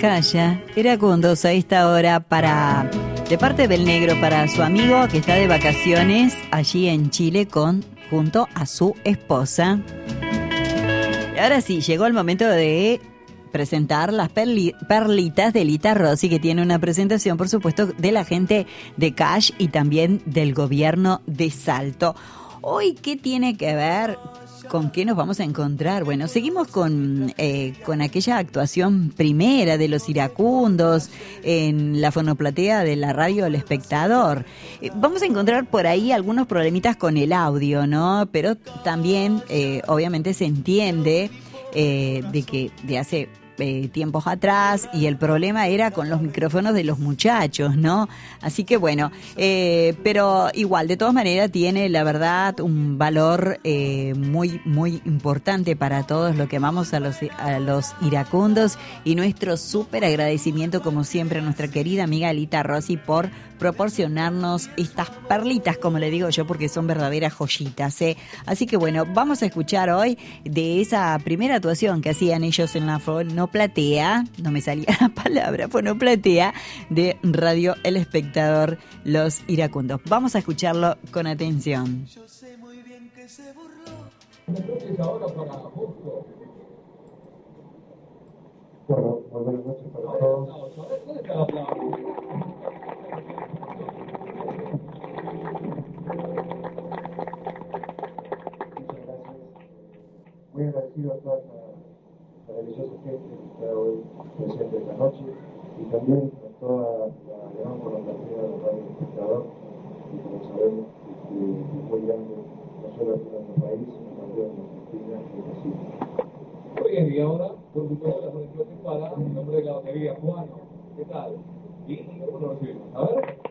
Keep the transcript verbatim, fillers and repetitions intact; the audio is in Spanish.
Calla, iracundos a esta hora para, de parte del negro, para su amigo que está de vacaciones allí en Chile con, junto a su esposa. Y ahora sí, llegó el momento de presentar las perli, perlitas de Lita Rossi, que tiene una presentación, por supuesto, de la gente de Cash y también del gobierno de Salto. Hoy, ¿qué tiene que ver? ¿Con qué nos vamos a encontrar? Bueno, seguimos con, eh, con aquella actuación primera de los iracundos en la fonoplatea de la radio El Espectador. Eh, vamos a encontrar por ahí algunos problemitas con el audio, ¿no? Pero también, eh, obviamente, se entiende eh, de que de hace Eh, tiempos atrás y el problema era con los micrófonos de los muchachos, ¿no? Así que bueno, eh, pero igual, de todas maneras tiene la verdad un valor eh, muy, muy importante para todos los que amamos a los, a los iracundos, y nuestro súper agradecimiento como siempre a nuestra querida amiga Lita Rossi por proporcionarnos estas perlitas, como le digo yo, porque son verdaderas joyitas, ¿eh? Así que bueno, vamos a escuchar hoy de esa primera actuación que hacían ellos en la fonoplatea, no me salía la palabra, fonoplatea de Radio El Espectador, los iracundos. Vamos a escucharlo con atención. Yo sé muy bien que se burló. Entonces ahora para justo. Bueno, buenas noches para todos. ¿Dónde está el aplauso? Muy agradecido a toda la maravillosa gente que está hoy presente esta noche, y también a toda la gran voluntaria de Radio Espectador, que como sabemos es muy grande, no solo aquí en nuestro país, sino también en Argentina y en Brasil. Muy bien, y ahora, por supuesto, la presentación para el nombre de la batería, Juan. ¿Qué tal? ¿Y cómo lo recibimos? A ver.